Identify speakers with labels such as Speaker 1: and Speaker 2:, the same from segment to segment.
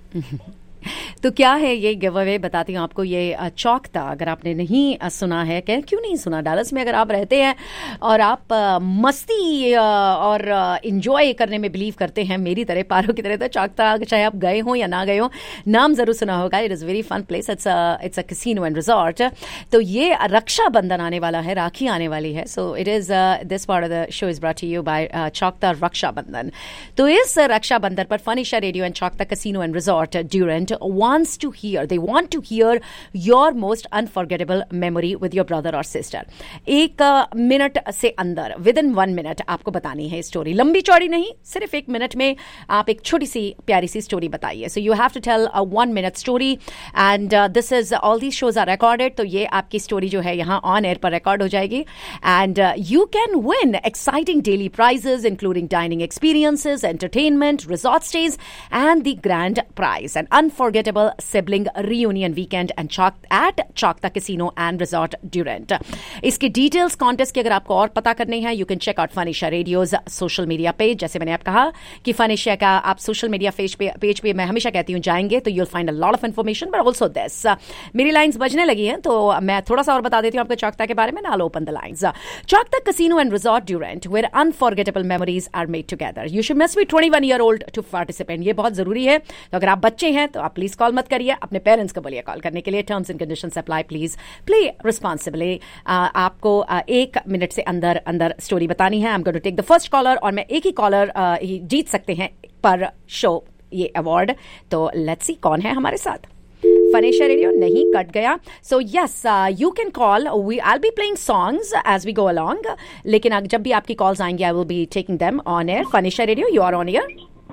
Speaker 1: तो क्या है ये गिव अवे, बताती हूँ आपको। ये चौकता, अगर आपने नहीं सुना है, क्यों नहीं सुना, डैलस में अगर आप रहते हैं और आप मस्ती और इंजॉय करने में बिलीव करते हैं मेरी तरह, पारो की तरह, तो चौकता चाहे आप गए हो या ना गए हो, नाम जरूर सुना होगा। It is very fun place, it's a casino and resort. तो ये रक्षाबंधन आने वाला है, राखी आने वाली है। So it is this part of the show is brought to you bye चौकता Rakshabandhan. तो इस रक्षाबंधन पर फनीशा radio and चौकता casino and resort Durand they want to hear your most unforgettable memory with your brother or sister. एक minute से अंदर, within 1 minute आपको बतानी है story, लंबी चौड़ी नहीं, सिर्फ 1 मिनट में आप एक छोटी सी प्यारी सी स्टोरी बताइए। So you have to tell a 1 minute story and this is all these shows are recorded. तो ये आपकी स्टोरी जो है यहाँ ऑन एयर पर रिकॉर्ड हो जाएगी and you can win exciting daily prizes including dining experiences, entertainment, resort stays and the grand prize, an unforgettable sibling reunion weekend and at Chokta Casino and Resort Durant. इसकी details contest की अगर आपको और पता करनी है, you can check out फनीशा radios social media page. जैसे मैंने आप कहा कि फनीशा का आप सोशल मीडिया पेज पे मैं हमेशा कहती हूँ जाएंगे तो you'll find a lot of information, but also this. मेरी लाइन्स बजने लगी हैं तो मैं थोड़ा सा और बता देती हूँ आपको चौकता के बारे में। नाल open the lines. चौकता Casino and Resort Durant, where unforgettable memories are made together. You should must be 21-year-old to participate. ये बहुत जरूरी है। तो अगर आप बच्चे हैं तो आप प्लीज कॉल मत करिए, अपने पेरेंट्स को बोलिए कॉल करने के लिए। Terms and conditions apply, please play responsibly. आपको 1 मिनट से अंदर अंदर स्टोरी बतानी है। I am going to take the first caller और मैं एक ही कॉलर ही जीत सकते हैं पर शो ये अवार्ड। तो लेट्स सी कौन है हमारे साथ। फनीशा रेडियो नहीं कट गया। So yes, you can call. I will be playing songs as we go along, लेकिन जब भी आपकी कॉल्स आएंगी I will be taking them on air. फनीशा radio, you are on air.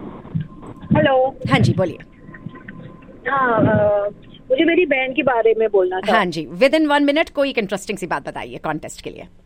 Speaker 2: Hello.
Speaker 1: हाँ जी, बोलिए।
Speaker 2: हाँ, मुझे मेरी बहन के बारे में बोलना था।
Speaker 1: हाँ जी, विद इन 1 मिनट कोई एक इंटरेस्टिंग सी बात बताइए कॉन्टेस्ट के लिए।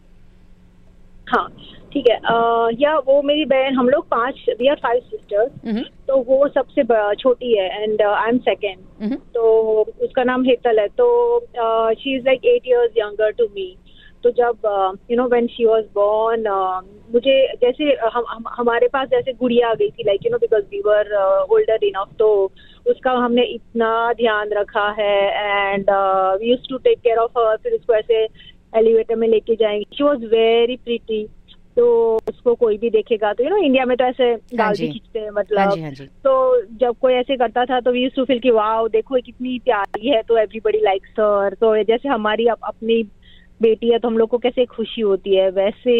Speaker 2: हाँ ठीक है। या वो मेरी बहन, हम लोग 5 सिस्टर्स। तो वो सबसे छोटी है एंड आई एम सेकेंड। तो उसका नाम हेतल है। तो she is like 8 years younger to me. तो जब व्हेन शी वाज बोर्न, मुझे जैसे हमारे पास जैसे गुड़िया आ गई थी, like because we were older enough, तो उसका हमने इतना ध्यान रखा है and we used to take care of her. फिर उसको ऐसे एलिवेटर में लेके जाएंगे। She was very pretty. तो उसको कोई भी देखेगा तो इंडिया में तो ऐसे गाल भी खींचते हैं, मतलब।
Speaker 1: हाँ जी।
Speaker 2: तो जब कोई ऐसे करता था तो वी यूज्ड टू फील कि वाओ देखो कितनी प्यारी है, तो एवरीबडी लाइक्स हर। तो जैसे हमारी अपनी बेटी है तो हम लोग को कैसे खुशी होती है, वैसे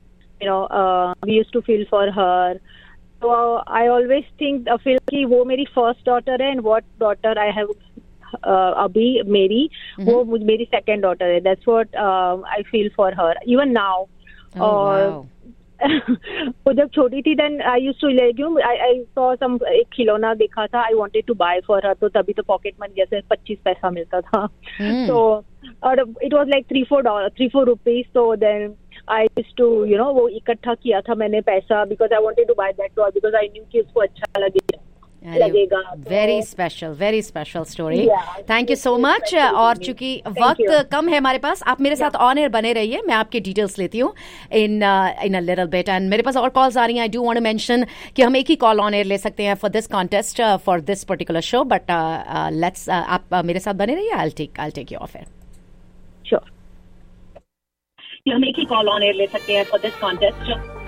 Speaker 2: we used to feel for her. तो आई ऑलवेज थिंक फील कि वो मेरी फर्स्ट डॉटर है and what daughter I have अभी मेरी, वो मेरी सेकंड डॉटर है। That's what I feel for her even now. और वो जब छोटी थी then I used to I saw some एक खिलौना देखा था, I wanted to bye for her. तो तभी तो पॉकेट मनी जैसे 25 पैसा मिलता था। तो और इट वाज लाइक $3-4 रुपीज। तो देन आई यूज्ड टू वो इकट्ठा किया था मैंने पैसा, because I wanted to by that toy, because I knew कि उसको अच्छा लगेगा।
Speaker 1: Very special story. Thank you so much. और चूंकि वक्त कम है हमारे पास, आप मेरे साथ ऑन एयर बने रहिए, मैं आपकी डिटेल्स लेती हूँ इन अ लिटिल बिट। एंड मेरे पास और कॉल्स आ रही हैं। I do want to mention कि हम एक ही कॉल ऑन एयर ले सकते हैं for this contest for this particular show, but let's आप मेरे साथ बने रहिए। I take you of air.
Speaker 2: Sure, हम एक ही कॉल ऑन एयर ले सकते हैं फॉर दिस कॉन्टेस्ट।